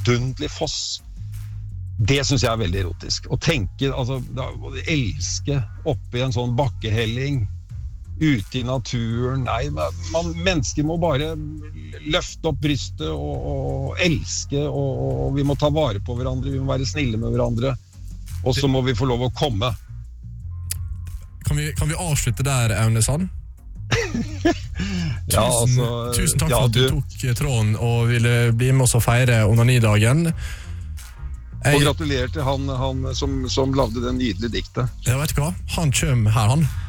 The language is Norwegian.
vidunderlig foss. Det synes jeg veldig erotisk. Å tenke, altså, å elske oppe I en sånn bakkehelling, ute I naturen. Nei, mennesker må bare løfte opp brystet og elske, og vi må ta vare på hverandre, vi må være snille med hverandre, og så må vi få lov å komme. Kan vi avslutte der, Aune Sand? Tusen takk for at du tok tråden og ville bli med oss og feire onanidagen. Og gratulerer til han som lagde den nydelige diktet. Ja, vet du hva? Han kommer her, han.